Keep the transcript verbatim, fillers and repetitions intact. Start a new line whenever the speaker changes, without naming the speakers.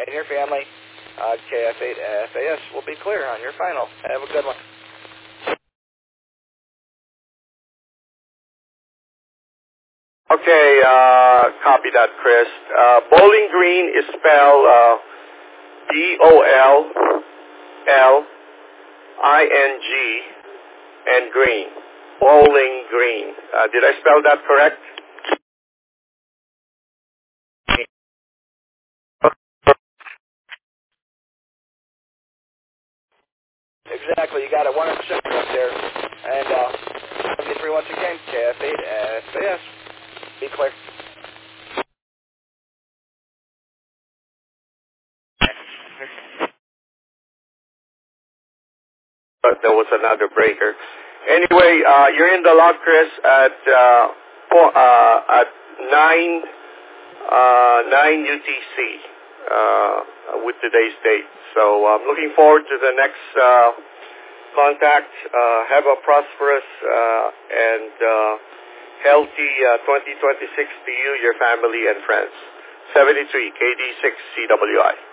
and your family. Uh, K F eight F A S will be clear on your final. Have a good one.
Okay, uh, copy that, Chris. Uh, Bowling Green is spelled uh, B O L L I N G and Green. Bowling Green. Uh, did I spell that correct?
Exactly, you got it one hundred percent up there. And uh, seventy-three once again, K F eight F A S. Be clear.
But there was another breaker. Anyway, uh, you're in the log, Chris, at uh, four, uh, at nine uh, nine U T C uh, with today's date. So I'm looking forward to the next uh, contact. Uh, have a prosperous uh, and uh, healthy uh, twenty twenty-six to you, your family, and friends. seventy-three K D six C W I.